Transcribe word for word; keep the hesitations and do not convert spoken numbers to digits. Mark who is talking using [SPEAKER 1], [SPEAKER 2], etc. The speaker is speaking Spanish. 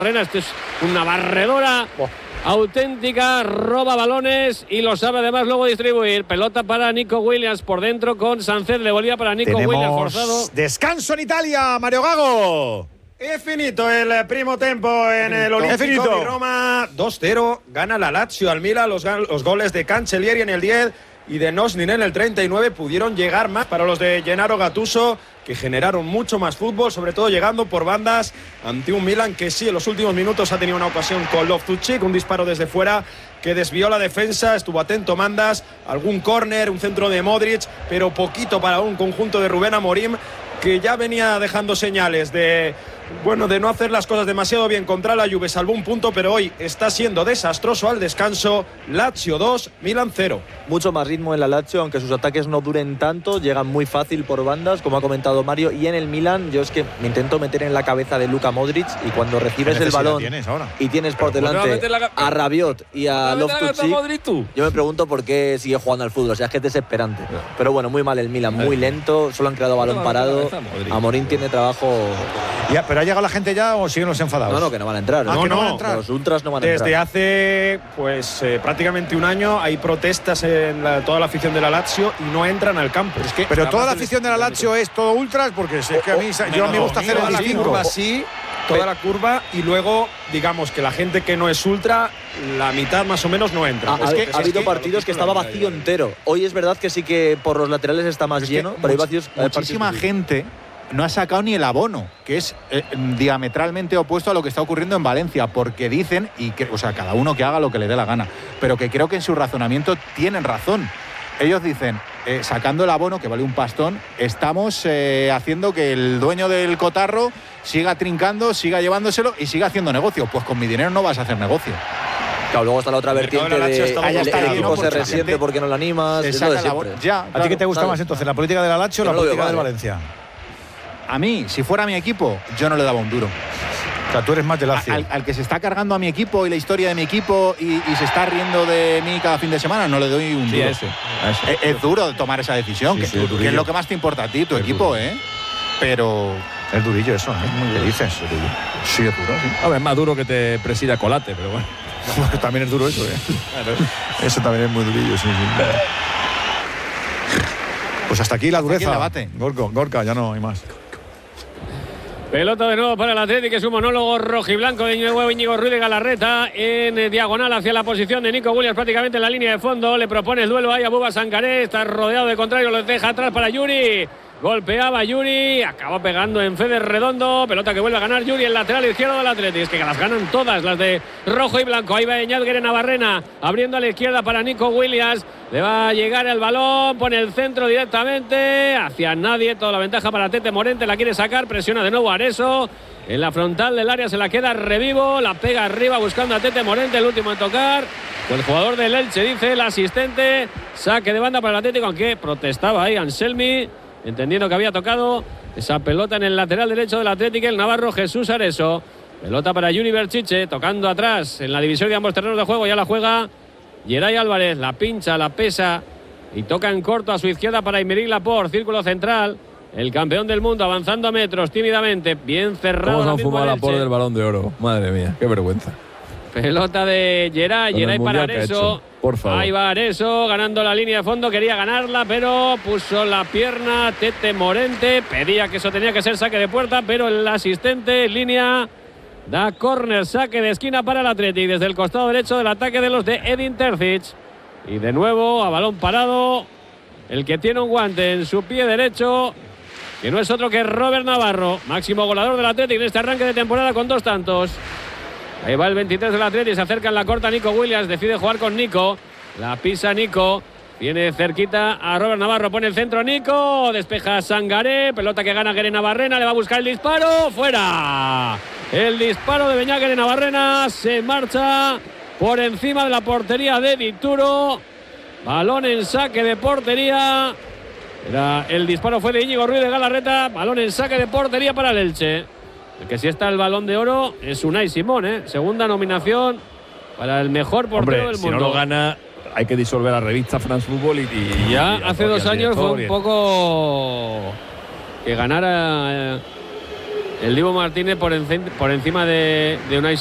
[SPEAKER 1] Esto es una barredora oh. auténtica, roba balones y lo sabe además luego distribuir. Pelota para Nico Williams por dentro con Sánchez, le volvía para Nico
[SPEAKER 2] Tenemos
[SPEAKER 1] Williams forzado.
[SPEAKER 2] Descanso en Italia, Mario Gago.
[SPEAKER 3] Es finito el primo tempo en el Olímpico de Roma. dos cero, gana la Lazio al Milan. Los, los goles de Cancellieri en el diez y de Nosnin en el treinta y nueve pudieron llegar más para los de Gennaro Gattuso, que generaron mucho más fútbol, sobre todo llegando por bandas ante un Milan que sí, en los últimos minutos ha tenido una ocasión con Loftus-Cheek, un disparo desde fuera que desvió la defensa, estuvo atento Mandas, algún córner, un centro de Modric, pero poquito para un conjunto de Rubén Amorim, que ya venía dejando señales de, bueno, de no hacer las cosas demasiado bien contra la Juve, salvó un punto, pero hoy está siendo desastroso al descanso. Lazio dos, Milan cero.
[SPEAKER 4] Mucho más ritmo en la Lazio, aunque sus ataques no duren tanto, llegan muy fácil por bandas, como ha comentado Mario, y en el Milan yo es que me intento meter en la cabeza de Luka Modric, y cuando recibes el balón
[SPEAKER 2] tienes ahora?
[SPEAKER 4] y tienes por
[SPEAKER 5] Pero
[SPEAKER 4] delante
[SPEAKER 5] la...
[SPEAKER 4] a Rabiot y a Loftus-Cheek, yo me pregunto por qué sigue jugando al fútbol, o sea, es que es desesperante. No. Pero bueno, muy mal el Milan, muy lento, solo han creado balón parado. Amorim tiene trabajo.
[SPEAKER 2] Ya, ¿pero ha llegado la gente ya o siguen los enfadados?
[SPEAKER 4] No, no, que no van a entrar.
[SPEAKER 2] Ah,
[SPEAKER 4] no,
[SPEAKER 2] que no,
[SPEAKER 4] no
[SPEAKER 2] van a entrar.
[SPEAKER 4] Los ultras no van a
[SPEAKER 3] Desde
[SPEAKER 4] entrar.
[SPEAKER 3] Desde hace pues eh, prácticamente un año hay protestas en la, toda la afición de la Lazio y no entran al campo. Es que
[SPEAKER 2] pero toda la afición de la Lazio es todo ultras, porque es que a mí
[SPEAKER 3] oh,
[SPEAKER 2] yo
[SPEAKER 3] no,
[SPEAKER 2] me gusta
[SPEAKER 3] no,
[SPEAKER 2] hacer el distingo.
[SPEAKER 3] Así, toda la curva, y luego digamos que la gente que no es ultra, la mitad más o menos no entra.
[SPEAKER 4] Ha,
[SPEAKER 3] es que,
[SPEAKER 4] ha, ha habido
[SPEAKER 3] que,
[SPEAKER 4] partidos que estaba vacío entero. Hoy es verdad que sí que por los laterales está más
[SPEAKER 2] es
[SPEAKER 4] lleno, pero hay vacíos.
[SPEAKER 6] Muchísima
[SPEAKER 4] partidos
[SPEAKER 6] gente no ha sacado ni el abono, que es eh, diametralmente opuesto a lo que está ocurriendo en Valencia, porque dicen, y que, o sea, cada uno que haga lo que le dé la gana, pero que creo que en su razonamiento tienen razón. Ellos dicen, eh, sacando el abono, que vale un pastón, estamos eh, haciendo que el dueño del cotarro siga trincando, siga llevándoselo y siga haciendo negocio. Pues con mi dinero no vas a hacer negocio.
[SPEAKER 4] Claro, luego está la otra vertiente de, de el, el equipo se resiente porque no lo animas. Es lo de siempre.
[SPEAKER 2] Ya, claro, ¿a ti qué te gusta más entonces, la política de la Lazio o la política del Valencia?
[SPEAKER 6] A mí, si fuera mi equipo, yo no le daba un duro.
[SPEAKER 2] O sea, tú eres más de Lazio.
[SPEAKER 6] Al, al que se está cargando a mi equipo y la historia de mi equipo y, y se está riendo de mí cada fin de semana, no le doy un
[SPEAKER 2] sí,
[SPEAKER 6] duro.
[SPEAKER 2] Ese, ese.
[SPEAKER 6] Es, es duro tomar esa decisión, sí, que, sí, que es lo que más te importa a ti, tu es equipo, duro. ¿eh? Pero
[SPEAKER 2] es durillo eso, ¿eh?
[SPEAKER 6] Muy
[SPEAKER 2] ¿Qué dices?
[SPEAKER 6] Sí, es duro, sí.
[SPEAKER 5] A ver, es más duro que te presida Colate, pero bueno.
[SPEAKER 2] También es duro eso, ¿eh? Claro. Eso también es muy durillo, sí, sí. Pues hasta aquí la hasta dureza.
[SPEAKER 6] Debate.
[SPEAKER 2] Gorka, Gorka, ya no hay más.
[SPEAKER 1] Pelota de nuevo para el Atlético, es un monólogo rojiblanco de nuevo Íñigo Ruiz de Galarreta en diagonal hacia la posición de Nico Williams, prácticamente en la línea de fondo. Le propone el duelo ahí a Bouba Sangaré, está rodeado de contrario, lo deja atrás para Yuri. Golpeaba Yuri, acaba pegando en Fede Redondo, pelota que vuelve a ganar Yuri, el lateral izquierdo del Atlético. Es que las ganan todas las de rojo y blanco. Ahí va Eñadguer en Navarrena, abriendo a la izquierda para Nico Williams. Le va a llegar el balón, pone el centro directamente hacia nadie. Toda la ventaja para Tete Morente, la quiere sacar, presiona de nuevo a Areso. En la frontal del área se la queda Revivo, la pega arriba buscando a Tete Morente, el último en tocar. El jugador del Elche, dice el asistente. Saque de banda para el Atlético, aunque protestaba ahí Anselmi, entendiendo que había tocado esa pelota en el lateral derecho del Atlético, el navarro Jesús Areso. Pelota para Yuri Berchiche, tocando atrás en la división de ambos terrenos de juego. Ya la juega Geray Álvarez, la pincha, la pesa y toca en corto a su izquierda para Aymeric Laporte, círculo central. El campeón del mundo avanzando a metros tímidamente, bien cerrado.
[SPEAKER 5] ¿Cómo se han fumado Laporte del Balón de Oro? Madre mía, qué vergüenza.
[SPEAKER 1] Pelota de Geray, Geray para Areso.
[SPEAKER 5] Por favor.
[SPEAKER 1] Ahí va Areso, ganando la línea de fondo, quería ganarla, pero puso la pierna Tete Morente, pedía que eso tenía que ser saque de puerta, pero el asistente en línea da córner, saque de esquina para el Atleti, desde el costado derecho del ataque de los de Edin Terzic. Y de nuevo, a balón parado, el que tiene un guante en su pie derecho, que no es otro que Robert Navarro, máximo goleador del Atleti en este arranque de temporada con dos tantos. Ahí va el veintitrés del Atleti, se acerca en la corta Nico Williams, decide jugar con Nico, la pisa Nico, viene cerquita a Robert Navarro, pone el centro Nico, despeja Sangaré, pelota que gana Guerena Barrena, le va a buscar el disparo, fuera. El disparo de Beñat Guerena Barrena se marcha por encima de la portería de Dituro, balón en saque de portería, era, el disparo fue de Íñigo Ruiz de Galarreta, balón en saque de portería para el Elche. El que sí está el Balón de Oro es Unai Simón, ¿eh? Segunda nominación para el mejor portero
[SPEAKER 5] Hombre,
[SPEAKER 1] del
[SPEAKER 5] si
[SPEAKER 1] mundo.
[SPEAKER 5] Si no lo gana, hay que disolver la revista France Football y, y
[SPEAKER 1] ya
[SPEAKER 5] y
[SPEAKER 1] hace dos años fue un poco que ganara eh, El Dibu Martínez por, encima, por encima de, de Unai